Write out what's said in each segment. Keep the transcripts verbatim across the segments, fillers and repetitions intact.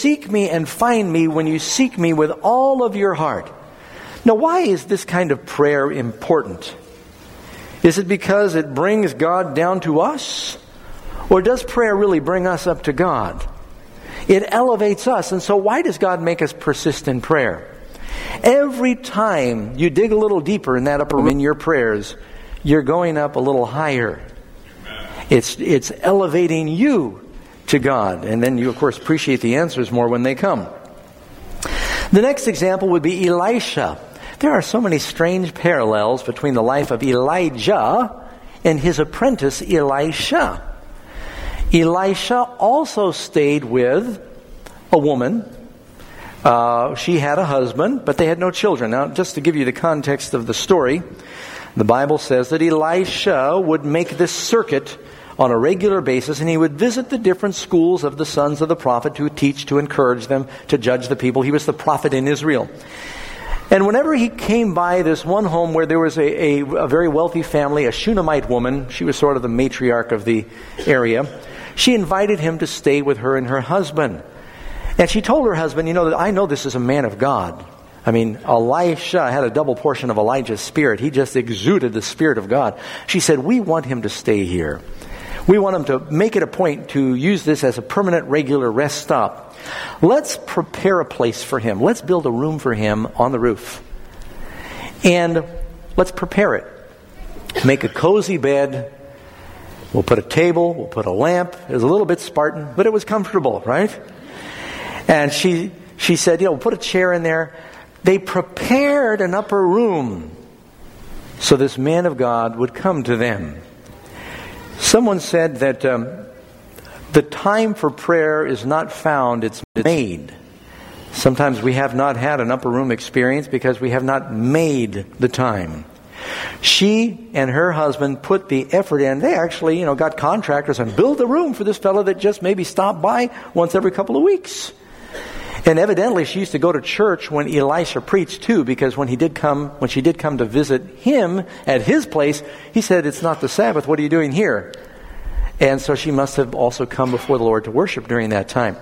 seek me and find me when you seek me with all of your heart. Now, why is this kind of prayer important? Is it because it brings God down to us? Or does prayer really bring us up to God? It elevates us. And so why does God make us persist in prayer? Every time you dig a little deeper in that upper room in your prayers, you're going up a little higher. It's, it's elevating you to God. And then you, of course, appreciate the answers more when they come. The next example would be Elisha. There are so many strange parallels between the life of Elijah and his apprentice Elisha. Elisha also stayed with a woman. Uh, she had a husband, but they had no children. Now, just to give you the context of the story, the Bible says that Elisha would make this circuit on a regular basis, and he would visit the different schools of the sons of the prophet to teach, to encourage them, to judge the people. He was the prophet in Israel. And whenever he came by this one home where there was a, a, a very wealthy family, a Shunammite woman, she was sort of the matriarch of the area, she invited him to stay with her and her husband. And she told her husband, you know, I know this is a man of God. I mean, Elisha had a double portion of Elijah's spirit. He just exuded the Spirit of God. She said, we want him to stay here. We want him to make it a point to use this as a permanent, regular rest stop. Let's prepare a place for him. Let's build a room for him on the roof. And let's prepare it. Make a cozy bed. We'll put a table. We'll put a lamp. It was a little bit Spartan, but it was comfortable, right? And she she said, you know, we'll put a chair in there. They prepared an upper room so this man of God would come to them. Someone said that um, the time for prayer is not found, it's made. Sometimes we have not had an upper room experience because we have not made the time. She and her husband put the effort in. They actually, you know, got contractors and built a room for this fellow that just maybe stopped by once every couple of weeks. And evidently she used to go to church when Elisha preached too, because when he did come, when she did come to visit him at his place, he said, it's not the Sabbath, what are you doing here? And so she must have also come before the Lord to worship during that time.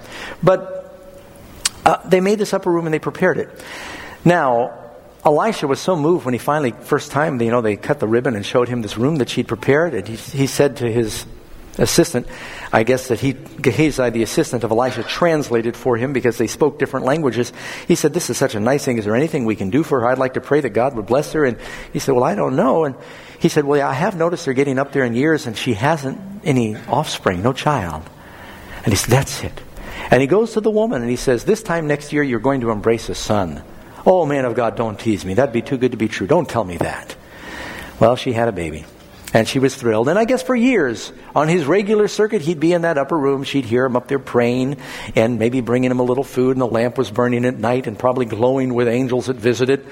But uh, they made this upper room and they prepared it. Now, Elisha was so moved when he finally, first time, you know, they cut the ribbon and showed him this room that she'd prepared. And he, he said to his assistant, I guess that he, Gehazi, the assistant of Elisha, translated for him because they spoke different languages. He said, this is such a nice thing. Is there anything we can do for her? I'd like to pray that God would bless her. And he said, well, I don't know. And he said, well, yeah, I have noticed her getting up there in years and she hasn't any offspring, no child. And he said, that's it. And he goes to the woman and he says, this time next year you're going to embrace a son. Oh, man of God, don't tease me. That'd be too good to be true. Don't tell me that. Well, she had a baby. And she was thrilled. And I guess for years, on his regular circuit, he'd be in that upper room. She'd hear him up there praying and maybe bringing him a little food. And the lamp was burning at night and probably glowing with angels that visited.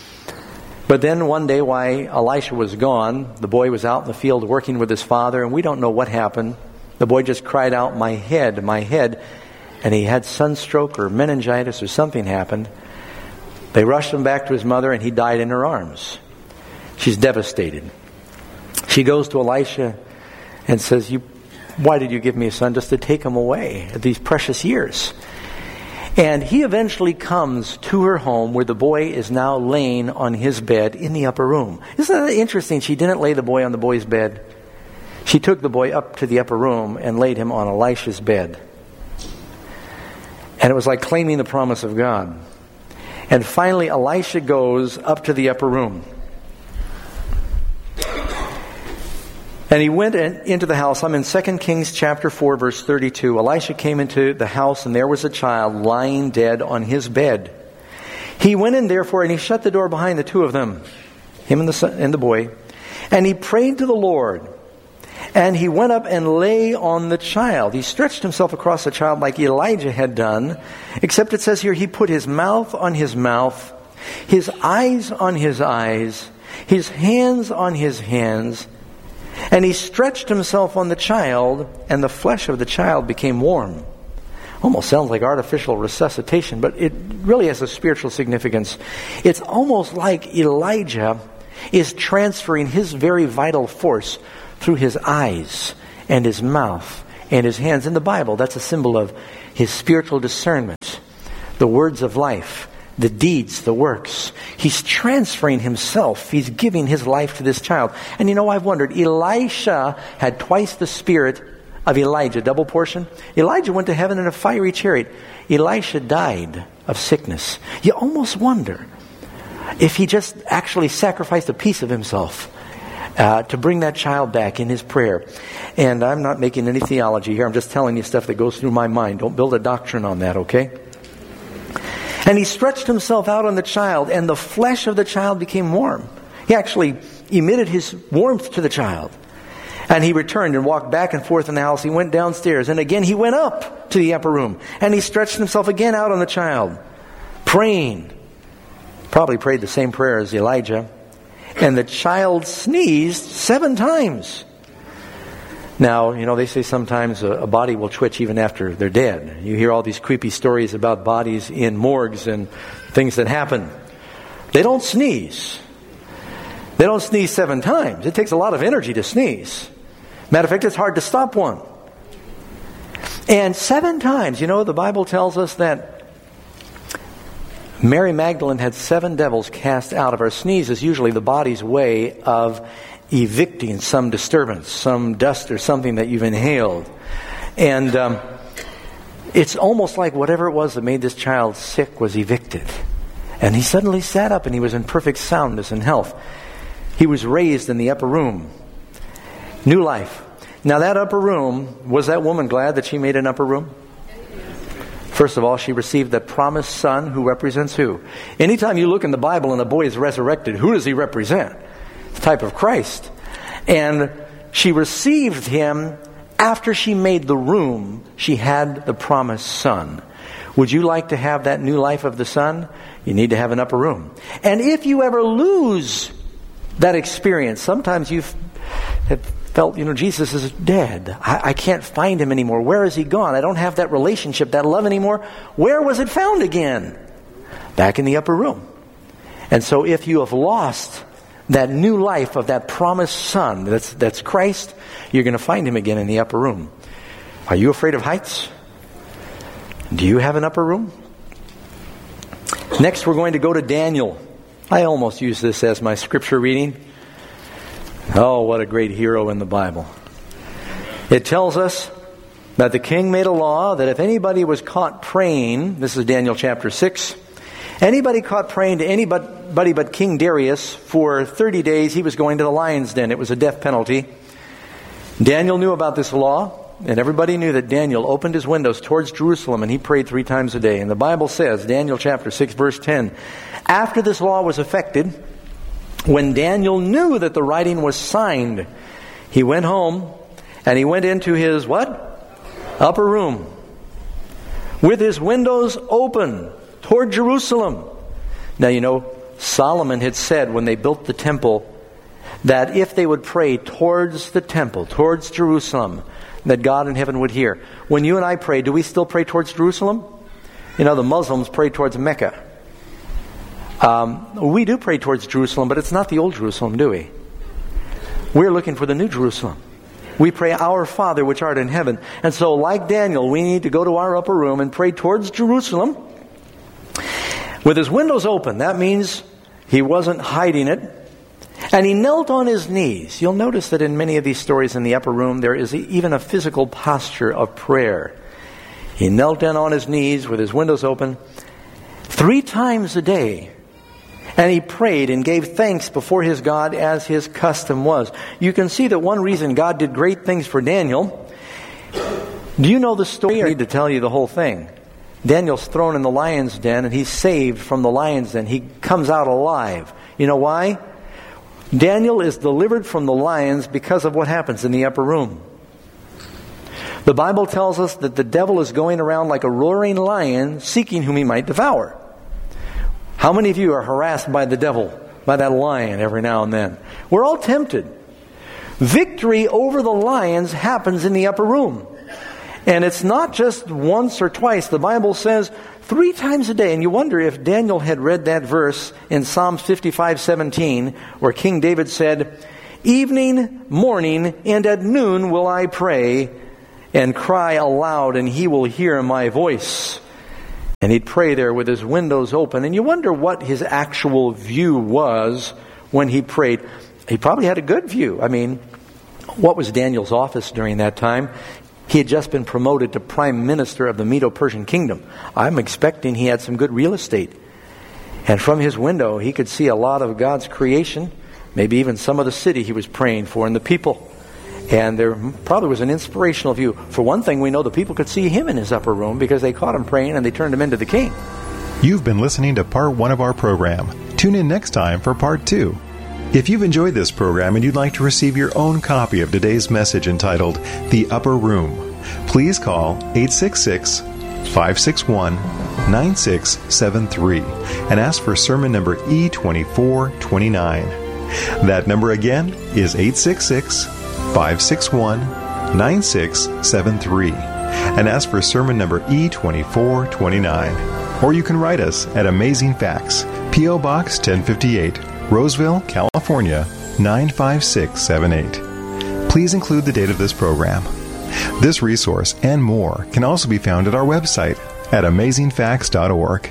But then one day, while Elisha was gone, the boy was out in the field working with his father. And we don't know what happened. The boy just cried out, my head, my head. And he had sunstroke or meningitis or something happened. They rushed him back to his mother and he died in her arms. She's devastated. She goes to Elisha and says, "You, why did you give me a son? Just to take him away at these precious years." And he eventually comes to her home where the boy is now laying on his bed in the upper room. Isn't that interesting? She didn't lay the boy on the boy's bed. She took the boy up to the upper room and laid him on Elisha's bed. And it was like claiming the promise of God. And finally, Elisha goes up to the upper room. And he went in, into the house. I'm in Second Kings chapter four, verse thirty-two. Elisha came into the house, and there was a child lying dead on his bed. He went in, therefore, and he shut the door behind the two of them, him and the son, and the boy. And he prayed to the Lord. And he went up and lay on the child. He stretched himself across the child like Elijah had done, except it says here, he put his mouth on his mouth, his eyes on his eyes, his hands on his hands, and he stretched himself on the child, and the flesh of the child became warm. Almost sounds like artificial resuscitation, but it really has a spiritual significance. It's almost like Elijah is transferring his very vital force through his eyes and his mouth and his hands. In the Bible, that's a symbol of his spiritual discernment, the words of life, the deeds, the works. He's transferring himself. He's giving his life to this child. And you know, I've wondered, Elisha had twice the spirit of Elijah, double portion. Elijah went to heaven in a fiery chariot. Elisha died of sickness. You almost wonder if he just actually sacrificed a piece of himself uh, to bring that child back in his prayer. And I'm not making any theology here. I'm just telling you stuff that goes through my mind. Don't build a doctrine on that, okay? And he stretched himself out on the child, and the flesh of the child became warm. He actually emitted his warmth to the child. And he returned and walked back and forth in the house. He went downstairs, and again he went up to the upper room. And he stretched himself again out on the child, praying. Probably prayed the same prayer as Elijah. And the child sneezed seven times. Now, you know, they say sometimes a, a body will twitch even after they're dead. You hear all these creepy stories about bodies in morgues and things that happen. They don't sneeze. They don't sneeze seven times. It takes a lot of energy to sneeze. Matter of fact, it's hard to stop one. And seven times, you know, the Bible tells us that Mary Magdalene had seven devils cast out of her. Sneeze is usually the body's way of evicting some disturbance, some dust or something that you've inhaled. And um, it's almost like whatever it was that made this child sick was evicted. And he suddenly sat up and he was in perfect soundness and health. He was raised in the upper room. New life. Now that upper room, was that woman glad that she made an upper room? First of all, she received the promised son who represents who? Anytime you look in the Bible and a boy is resurrected, who does he represent? The type of Christ. And she received him after she made the room. She had the promised son. Would you like to have that new life of the son? You need to have an upper room. And if you ever lose that experience, sometimes you've have felt, you know, Jesus is dead. I, I can't find him anymore. Where is he gone? I don't have that relationship, that love anymore. Where was it found again? Back in the upper room. And so if you have lost that new life of that promised son, that's, that's Christ, you're going to find him again in the upper room. Are you afraid of heights? Do you have an upper room? Next, we're going to go to Daniel. I almost use this as my scripture reading. Oh, what a great hero in the Bible. It tells us that the king made a law that if anybody was caught praying, this is Daniel chapter six, anybody caught praying to anybody but King Darius for thirty days, he was going to the lion's den. It was a death penalty. Daniel knew about this law, and everybody knew that Daniel opened his windows towards Jerusalem and he prayed three times a day. And the Bible says, Daniel chapter six, verse ten, after this law was effected, when Daniel knew that the writing was signed, he went home and he went into his what? Upper room with his windows open toward Jerusalem. Now, you know, Solomon had said when they built the temple that if they would pray towards the temple, towards Jerusalem, that God in heaven would hear. When you and I pray, do we still pray towards Jerusalem? You know, the Muslims pray towards Mecca. Um, we do pray towards Jerusalem, but it's not the old Jerusalem, do we? We're looking for the new Jerusalem. We pray, Our Father which art in heaven. And so, like Daniel, we need to go to our upper room and pray towards Jerusalem with his windows open. That means he wasn't hiding it. And he knelt on his knees. You'll notice that in many of these stories in the upper room, there is even a physical posture of prayer. He knelt down on his knees with his windows open three times a day. And he prayed and gave thanks before his God as his custom was. You can see that one reason God did great things for Daniel. Do you know the story? I need to tell you the whole thing. Daniel's thrown in the lion's den and he's saved from the lion's den. He comes out alive. You know why? Daniel is delivered from the lions because of what happens in the upper room. The Bible tells us that the devil is going around like a roaring lion seeking whom he might devour. How many of you are harassed by the devil, by that lion every now and then? We're all tempted. Victory over the lions happens in the upper room. And it's not just once or twice. The Bible says three times a day. And you wonder if Daniel had read that verse in Psalms fifty-five seventeen, where King David said, evening, morning, and at noon will I pray, and cry aloud, and he will hear my voice. And he'd pray there with his windows open. And you wonder what his actual view was when he prayed. He probably had a good view. I mean, what was Daniel's office during that time? He had just been promoted to prime minister of the Medo-Persian kingdom. I'm expecting he had some good real estate. And from his window, he could see a lot of God's creation, maybe even some of the city he was praying for and the people. And there probably was an inspirational view. For one thing, we know the people could see him in his upper room because they caught him praying and they turned him into the king. You've been listening to part one of our program. Tune in next time for part two. If you've enjoyed this program and you'd like to receive your own copy of today's message entitled The Upper Room, please call eight six six, five six one, nine six seven three and ask for sermon number E twenty-four twenty-nine. That number again is eight six six, five six one, nine six seven three and ask for sermon number E twenty-four twenty-nine. Or you can write us at Amazing Facts, P O Box ten fifty-eight, Roseville, California, nine five six seven eight. Please include the date of this program. This resource and more can also be found at our website at amazing facts dot org.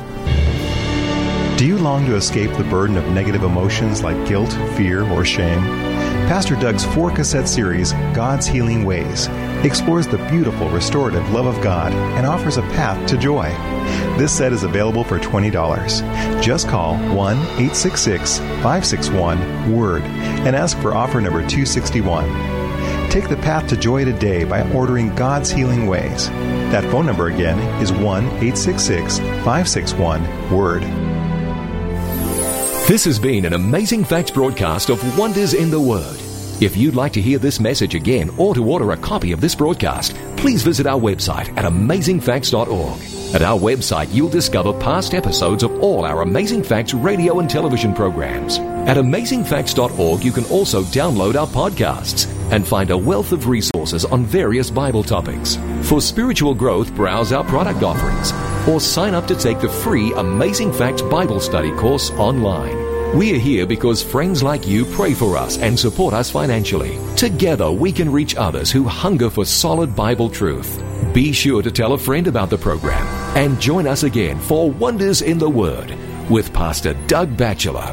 Do you long to escape the burden of negative emotions like guilt, fear, or shame? Pastor Doug's four-cassette series, God's Healing Ways, explores the beautiful, restorative love of God and offers a path to joy. This set is available for twenty dollars. Just call one eight six six, five six one, W O R D and ask for offer number two sixty-one. Take the path to joy today by ordering God's Healing Ways. That phone number again is one eight six six, five six one, W O R D. This has been an Amazing Facts broadcast of Wonders in the Word. If you'd like to hear this message again or to order a copy of this broadcast, please visit our website at amazing facts dot org. At our website, you'll discover past episodes of all our Amazing Facts radio and television programs. At amazing facts dot org, you can also download our podcasts and find a wealth of resources on various Bible topics. For spiritual growth, browse our product offerings or sign up to take the free Amazing Facts Bible Study course online. We are here because friends like you pray for us and support us financially. Together, we can reach others who hunger for solid Bible truth. Be sure to tell a friend about the program and join us again for Wonders in the Word with Pastor Doug Batchelor.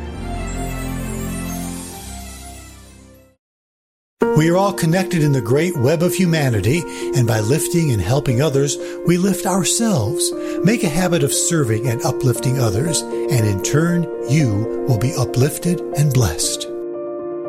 We are all connected in the great web of humanity, and by lifting and helping others, we lift ourselves. Make a habit of serving and uplifting others, and in turn, you will be uplifted and blessed.